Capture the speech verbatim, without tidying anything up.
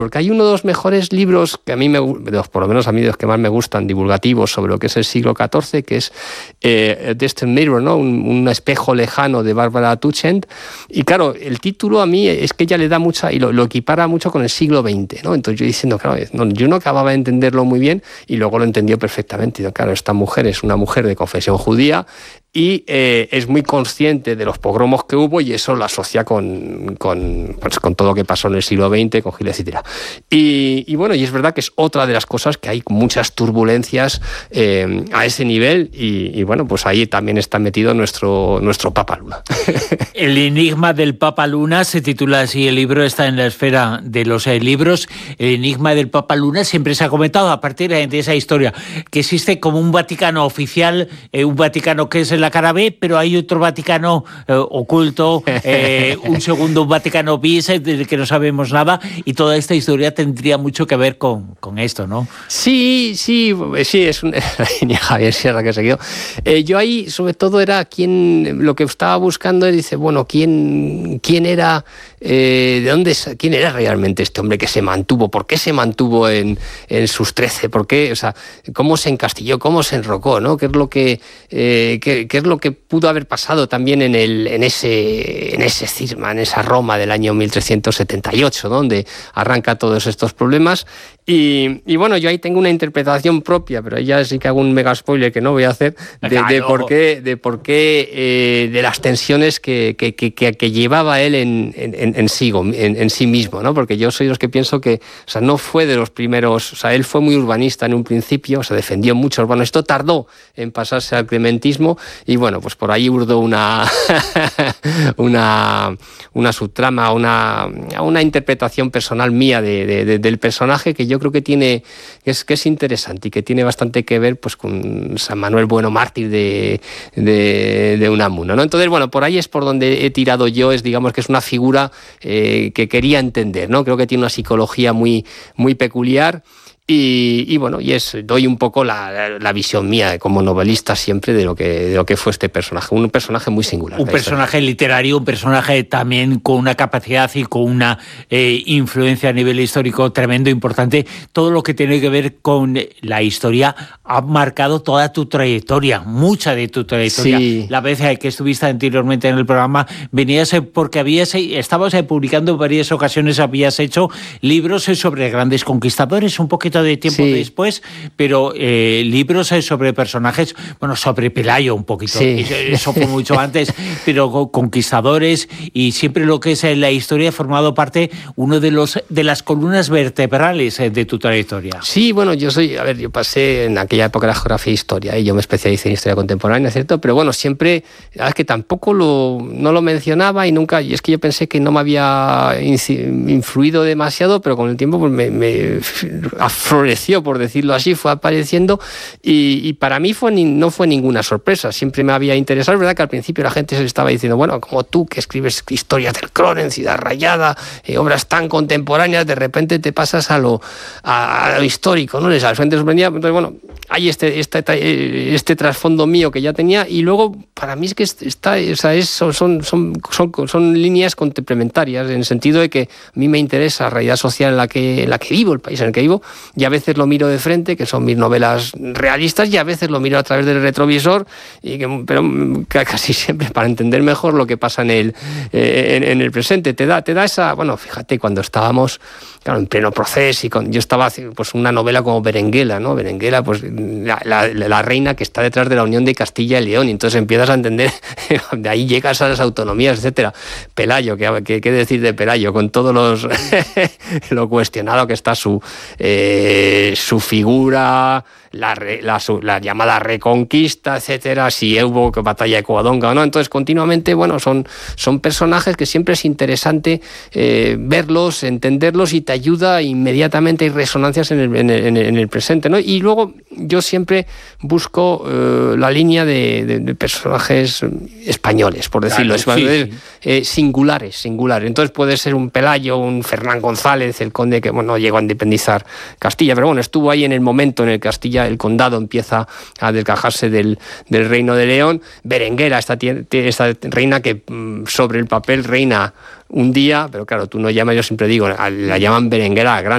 porque hay uno de los mejores libros que a mí, me, por lo menos a mí de los que más me gustan, divulgativos sobre lo que es el siglo catorce, que es eh, Distant Mirror, ¿no? Un, un espejo lejano de Barbara Tuchent. Y claro, el título a mí es que ella le da mucha, y lo, lo equipara mucho con el siglo veinte, ¿no? Entonces yo diciendo, claro, no, yo no acababa de entenderlo muy bien y luego lo entendió perfectamente. Y claro, esta mujer es una mujer de confesión judía y eh, es muy consciente de los pogromos que hubo y eso lo asocia con, con, pues, con todo lo que pasó en el siglo veinte, con Hitler, etcétera. Y, y bueno, y es verdad que es otra de las cosas que hay muchas turbulencias eh, a ese nivel y, y bueno, pues ahí también está metido nuestro, nuestro Papa Luna. El enigma del Papa Luna se titula así, el libro está en la esfera de los eh, libros. El enigma del Papa Luna siempre se ha comentado a partir de esa historia, que existe como un Vaticano oficial, eh, un Vaticano que es la cara B, pero hay otro Vaticano eh, oculto, eh, un segundo Vaticano bis, eh, del que no sabemos nada, y toda esta historia tendría mucho que ver con, con esto, ¿no? Sí, sí, sí, es una línea Javier Sierra que he seguido. Eh, yo ahí, sobre todo, era quién, lo que estaba buscando, es, dice, bueno, quién, quién era, eh, de dónde, quién era realmente este hombre que se mantuvo, por qué se mantuvo en, en sus trece, por qué, o sea, cómo se encastilló, cómo se enrocó, ¿no? ¿Qué es lo que, eh, qué, qué es lo que pudo haber pasado también en, el, en, ese, en ese cisma, en esa Roma del año mil trescientos setenta y ocho, donde arranca todos estos problemas? Y, y bueno, yo ahí tengo una interpretación propia, pero ya sí que hago un mega spoiler que no voy a hacer, de, de por qué, de, por qué eh, de las tensiones que, que, que, que llevaba él en, en, en, sí, en, en sí mismo, ¿no? Porque yo soy de los que pienso que, o sea, no fue de los primeros, o sea, él fue muy urbanista en un principio, o sea, defendió mucho, bueno, esto tardó en pasarse al clementismo y bueno, pues por ahí urdó una, una, una subtrama, una, una interpretación personal mía de, de, de, del personaje que yo creo que tiene, que es, que es interesante y que tiene bastante que ver pues con San Manuel Bueno, mártir de, de, de Unamuno, ¿no? Entonces, bueno, por ahí es por donde he tirado yo, es digamos que es una figura eh, que quería entender, ¿no? Creo que tiene una psicología muy, muy peculiar. Y, y bueno, y es, doy un poco la, la, la visión mía como novelista siempre de lo que de lo que fue este personaje, un personaje muy singular. Un personaje literario, un personaje también con una capacidad y con una eh, influencia a nivel histórico tremendo, importante. Todo lo que tiene que ver con la historia ha marcado toda tu trayectoria, mucha de tu trayectoria. Sí. La vez que estuviste anteriormente en el programa, venías porque habías, estabas publicando en varias ocasiones, habías hecho libros sobre grandes conquistadores, un poquito de tiempo sí. después, pero eh, libros sobre personajes, bueno, sobre Pelayo un poquito, sí. eso fue mucho antes, pero conquistadores, y siempre lo que es la historia ha formado parte uno de los de las columnas vertebrales de tu trayectoria. Sí, bueno, yo soy, a ver, yo pasé en aquella época la geografía e historia y yo me especialicé en historia contemporánea, ¿cierto? Pero bueno, siempre, es que tampoco lo, no lo mencionaba y nunca, y es que yo pensé que no me había influido demasiado, pero con el tiempo pues me, me floreció, por decirlo así, fue apareciendo y, y para mí fue ni, no fue ninguna sorpresa, siempre me había interesado. Es verdad que al principio la gente se le estaba diciendo, bueno, como tú que escribes historias del Cronen, Ciudad Rayada, eh, obras tan contemporáneas, de repente te pasas a lo, a, a lo histórico, ¿no? Les, a la gente sorprendía. Entonces, bueno, hay este, este, este trasfondo mío que ya tenía y luego para mí es que está, o sea, es, son, son, son, son, son líneas complementarias en el sentido de que a mí me interesa la realidad social en la que, en la que vivo, el país en el que vivo, y a veces lo miro de frente, que son mis novelas realistas, y a veces lo miro a través del retrovisor, y que, pero casi siempre para entender mejor lo que pasa en el, eh, en, en el presente. Te da, te da esa, bueno, fíjate, cuando estábamos claro, en pleno proceso, y con, yo estaba haciendo pues, una novela como Berenguela, ¿no? Berenguela, pues la, la, la reina que está detrás de la unión de Castilla y León, y entonces empiezas a entender, de ahí llegas a las autonomías, etcétera. Pelayo, ¿qué, qué decir de Pelayo? Con todos los lo cuestionado que está su, eh, su figura, la, la, su, la llamada reconquista, etcétera, si hubo batalla de Covadonga o no. Entonces, continuamente, bueno, son, son personajes que siempre es interesante eh, verlos, entenderlos, y te ayuda inmediatamente, hay resonancias en el, en el, en el presente, ¿no? Y luego yo siempre busco eh, la línea de, de, de personajes españoles, por decirlo, claro, sí, sí. Eh, singulares, singulares. Entonces puede ser un Pelayo, un Fernán González, el conde que, bueno, llegó a independizar Castilla, pero bueno, estuvo ahí en el momento en el que Castilla, el condado empieza a desgajarse del, del reino de León. Berenguera, esta, esta reina que sobre el papel reina un día, pero claro, tú no llamas, yo siempre digo, la llaman Berenguera Grande.